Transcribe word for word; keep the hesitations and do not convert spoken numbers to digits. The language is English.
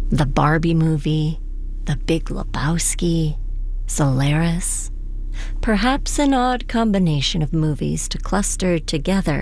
The Barbie movie, The Big Lebowski, Solaris. Perhaps an odd combination of movies to cluster together